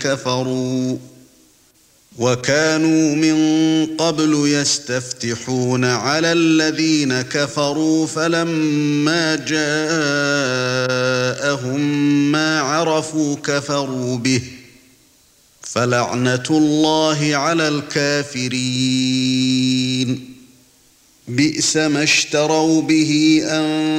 كفروا وكانوا من قبل يستفتحون على الذين كفروا فلما جاءهم ما عرفوا كفروا به فلعنة الله على الكافرين بئس ما اشتروا به